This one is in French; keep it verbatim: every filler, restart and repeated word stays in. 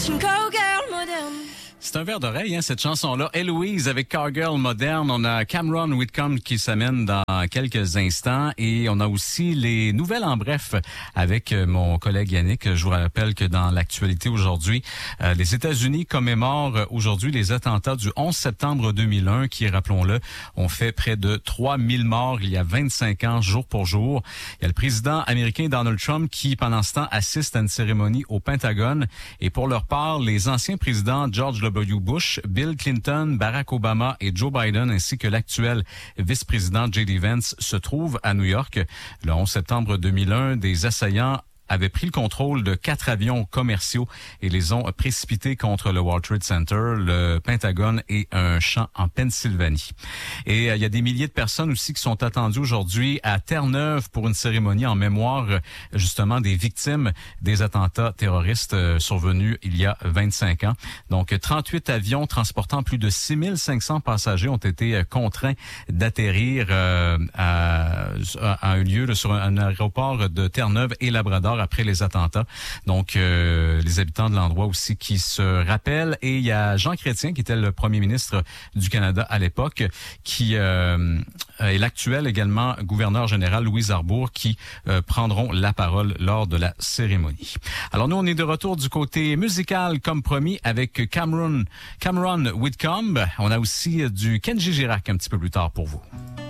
C'est un verre d'oreille, hein, cette chanson-là. Héloïse avec Cowgirl moderne. On a Cameron Whitcomb qui s'amène dans quelques instants. Et on a aussi les nouvelles en bref avec mon collègue Yannick. Je vous rappelle que dans l'actualité aujourd'hui, euh, les États-Unis commémorent aujourd'hui les attentats du onze septembre deux mille un qui, rappelons-le, ont fait près de trois mille morts il y a vingt-cinq ans, jour pour jour. Il y a le président américain Donald Trump qui, pendant ce temps, assiste à une cérémonie au Pentagone. Et pour leur part, les anciens présidents George W. Bush, Bill Clinton, Barack Obama et Joe Biden, ainsi que l'actuel vice-président J D Vance, se trouvent à New York. Le onze septembre deux mille un, des assaillants avaient pris le contrôle de quatre avions commerciaux et les ont précipités contre le World Trade Center, le Pentagone et un champ en Pennsylvanie. Et euh, il y a des milliers de personnes aussi qui sont attendues aujourd'hui à Terre-Neuve pour une cérémonie en mémoire justement des victimes des attentats terroristes euh, survenus il y a vingt-cinq ans. Donc trente-huit avions transportant plus de six mille cinq cents passagers ont été euh, contraints d'atterrir euh, à, à un lieu là, sur un, un aéroport de Terre-Neuve et Labrador après les attentats. Donc, euh, les habitants de l'endroit aussi qui se rappellent. Et il y a Jean Chrétien, qui était le premier ministre du Canada à l'époque, qui euh, est l'actuel également gouverneur général Louise Arbour, qui euh, prendront la parole lors de la cérémonie. Alors, nous, on est de retour du côté musical, comme promis, avec Cameron, Cameron Whitcomb. On a aussi du Kenji Girac un petit peu plus tard pour vous.